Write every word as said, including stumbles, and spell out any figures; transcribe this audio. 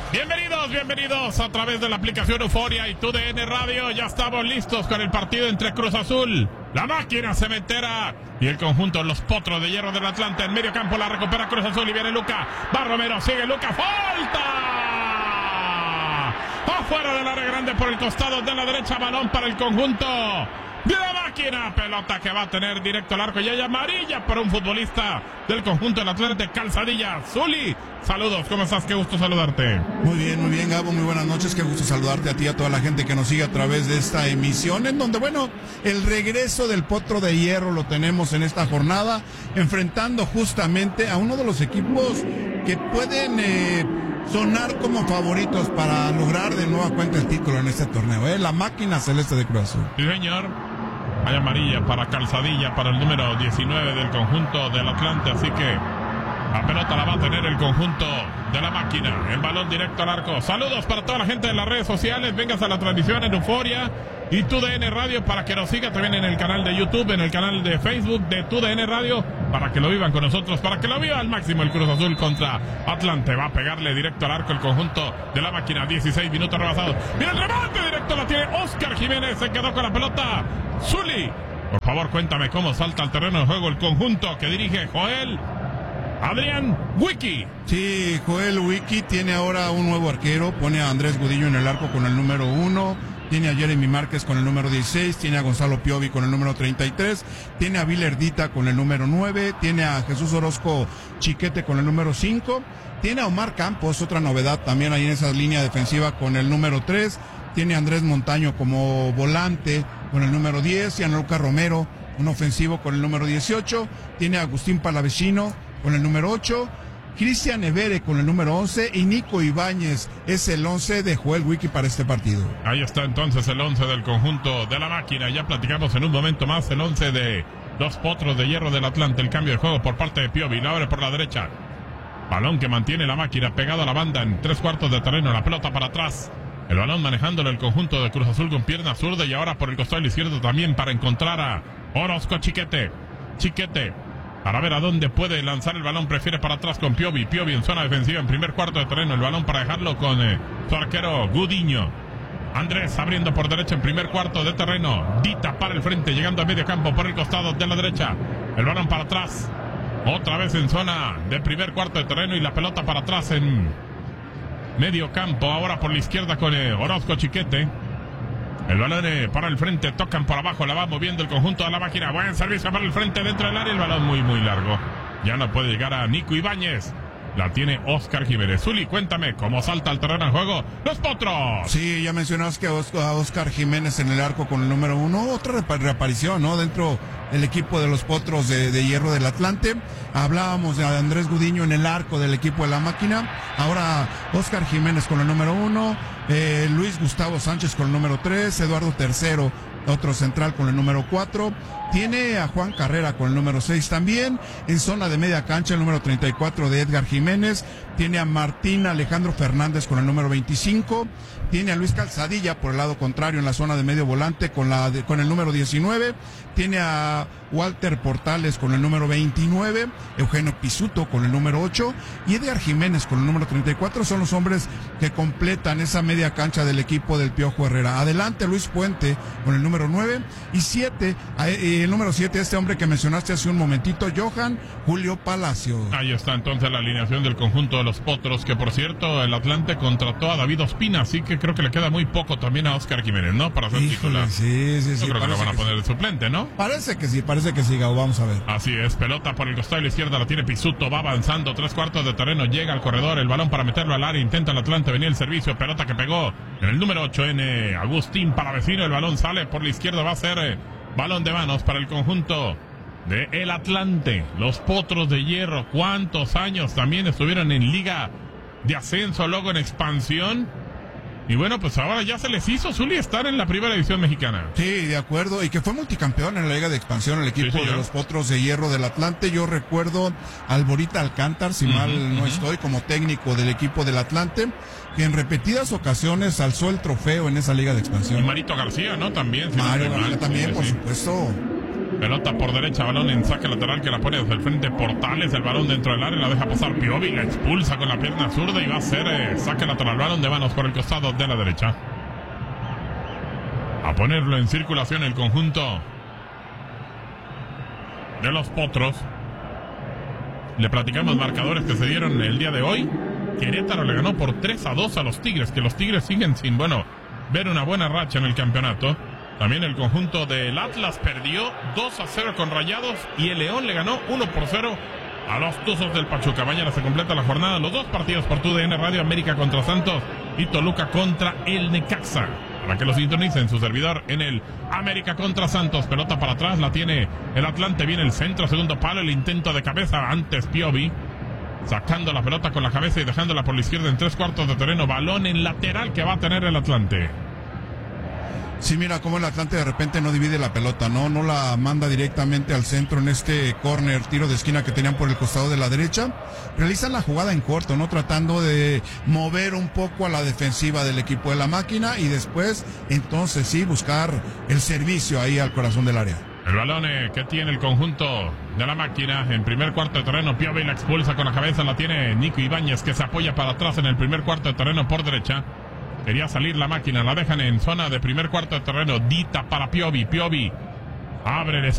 Bienvenidos, bienvenidos a través de la aplicación Euforia y T U D N Radio. Ya estamos listos con el partido entre Cruz Azul, la máquina cementera y el conjunto Los Potros de Hierro del Atlante. En medio campo la recupera Cruz Azul y viene Luca. Va Romero, sigue Luca, ¡falta! Afuera del área grande por el costado de la derecha, balón para el conjunto de la máquina, pelota que va a tener directo al arco y hay amarilla para un futbolista del conjunto del Atlante, Calzadilla. Zuli, saludos, ¿cómo estás? Qué gusto saludarte. Muy bien, muy bien, Gabo, muy buenas noches, qué gusto saludarte a ti y a toda la gente que nos sigue a través de esta emisión, en donde, bueno, el regreso del Potro de Hierro lo tenemos en esta jornada, enfrentando justamente a uno de los equipos que pueden eh, sonar como favoritos para lograr de nueva cuenta el título en este torneo, ¿eh? La máquina celeste de Cruz Azul. Sí, señor. Hay amarilla para Calzadilla, para el número diecinueve del conjunto del Atlante, así que la pelota la va a tener el conjunto de la máquina, en balón directo al arco. Saludos para toda la gente de las redes sociales, vengas a la transmisión en Euforia y T U D N Radio para que nos siga también en el canal de YouTube, en el canal de Facebook de T U D N Radio, para que lo vivan con nosotros, para que lo viva al máximo el Cruz Azul contra Atlante. Va a pegarle directo al arco el conjunto de la máquina, dieciséis minutos rebasados. Mira el remate directo, la tiene Oscar Jiménez, se quedó con la pelota. Zuli, por favor cuéntame cómo salta al terreno de juego el conjunto que dirige Joel Adrián Wiki. Sí, Joel Wiki tiene ahora un nuevo arquero, pone a Andrés Gudiño en el arco con el número uno, tiene a Jeremy Márquez con el número dieciséis, tiene a Gonzalo Piovi con el número treinta y tres, tiene a Vilerdita con el número nueve, tiene a Jesús Orozco Chiquete con el número cinco, tiene a Omar Campos, otra novedad también ahí en esa línea defensiva con el número tres, tiene a Andrés Montaño como volante con el número diez, y a Luca Romero, un ofensivo con el número dieciocho, tiene a Agustín Palavecino con el número ocho, Cristian Evere con el número once y Nico Ibáñez es el once de Joel Wiki para este partido. Ahí está entonces el once del conjunto de la máquina. Ya platicamos en un momento más el once de los Potros de Hierro del Atlante. El cambio de juego por parte de Piovi, la abre por la derecha. Balón que mantiene la máquina pegado a la banda en tres cuartos de terreno, la pelota para atrás. El balón manejándolo el conjunto de Cruz Azul con pierna zurda y ahora por el costado izquierdo también para encontrar a Orozco Chiquete. Chiquete, para ver a dónde puede lanzar el balón, prefiere para atrás con Piovi. Piovi en zona defensiva en primer cuarto de terreno, el balón para dejarlo con eh, su arquero Gudiño. Andrés abriendo por derecha en primer cuarto de terreno. Dita para el frente, llegando a medio campo por el costado de la derecha. El balón para atrás. Otra vez en zona de primer cuarto de terreno y la pelota para atrás en medio campo, ahora por la izquierda con eh, Orozco Chiquete. El balón eh, para el frente, tocan por abajo, la va moviendo el conjunto de la máquina. Buen servicio para el frente dentro del área, el balón muy muy largo. Ya no puede llegar a Nico Ibáñez. La tiene Oscar Jiménez. Zuli, cuéntame cómo salta al terreno de juego Los Potros. Sí, ya mencionabas que a Oscar Jiménez en el arco con el número uno, otra reaparición, ¿no? Dentro del equipo de los Potros de, de Hierro del Atlante. Hablábamos de Andrés Gudiño en el arco del equipo de la máquina. Ahora Oscar Jiménez con el número uno, eh, Luis Gustavo Sánchez con el número tres, Eduardo Tercero, otro central con el número cuatro, tiene a Juan Carrera con el número seis también, en zona de media cancha el número treinta y cuatro de Edgar Jiménez, tiene a Martín Alejandro Fernández con el número veinticinco, tiene a Luis Calzadilla por el lado contrario en la zona de medio volante con, la de, con el número diecinueve, tiene a Walter Portales con el número veintinueve, Eugenio Pisuto con el número ocho y Edgar Jiménez con el número treinta y cuatro, son los hombres que completan esa media cancha del equipo del Piojo Herrera. Adelante Luis Puente con el número nueve y siete, el número siete, este hombre que mencionaste hace un momentito, Johan Julio Palacio. Ahí está entonces la alineación del conjunto de los Potros, que por cierto el Atlante contrató a David Ospina, así que creo que le queda muy poco también a Oscar Jiménez, ¿no? Para ser titular. Sí, sí, sí. Yo creo que lo van a poner de suplente, ¿no? Parece que sí, parece que sí, Gabo, vamos a ver. Así es, pelota por el costado de la izquierda, la tiene Pisuto, va avanzando, tres cuartos de terreno, llega al corredor, el balón para meterlo al área, intenta el Atlante venir el servicio, pelota que pegó en el número ocho, en eh, Agustín Palavecino, el balón sale por la izquierda, va a ser eh, balón de manos para el conjunto de el Atlante. Los Potros de Hierro, ¿cuántos años también estuvieron en Liga de Ascenso, luego en Expansión? Y bueno, pues ahora ya se les hizo, Zuli, estar en la primera división mexicana. Sí, de acuerdo, y que fue multicampeón en la Liga de Expansión, el equipo sí, de los Potros de Hierro del Atlante. Yo recuerdo a Alborita Alcántar, si uh-huh, mal no uh-huh. estoy, como técnico del equipo del Atlante, que en repetidas ocasiones alzó el trofeo en esa Liga de Expansión. Y Marito García, ¿no? También. Si Mario no García también, sí, por sí. supuesto. Pelota por derecha, balón en saque lateral que la pone desde el frente Portales. El balón dentro del área, la deja pasar Piovi, la expulsa con la pierna zurda y va a ser eh, saque lateral, balón de manos por el costado de la derecha. A ponerlo en circulación el conjunto de los Potros. Le platicamos marcadores que se dieron el día de hoy. Querétaro le ganó por tres a dos a los Tigres, que los Tigres siguen sin, bueno, ver una buena racha en el campeonato. También el conjunto del Atlas perdió dos a cero con Rayados y el León le ganó uno por cero a los Tuzos del Pachuca. Mañana se completa la jornada, los dos partidos por tu D N Radio, América contra Santos y Toluca contra el Necaxa. Para que lo sintonicen, su servidor en el América contra Santos. Pelota para atrás, la tiene el Atlante, viene el centro, segundo palo, el intento de cabeza, antes Piovi sacando la pelota con la cabeza y dejándola por la izquierda en tres cuartos de terreno. Balón en lateral que va a tener el Atlante. Sí, mira cómo el Atlante de repente no divide la pelota, no no la manda directamente al centro en este córner, tiro de esquina que tenían por el costado de la derecha. Realizan la jugada en corto, no tratando de mover un poco a la defensiva del equipo de la máquina y después, entonces sí, buscar el servicio ahí al corazón del área. El balón eh, que tiene el conjunto de la máquina en primer cuarto de terreno. Piovi la expulsa con la cabeza, la tiene Nico Ibáñez, que se apoya para atrás en el primer cuarto de terreno por derecha. Quería salir la máquina, la dejan en zona de primer cuarto de terreno. Dita para Piovi, Piovi abre el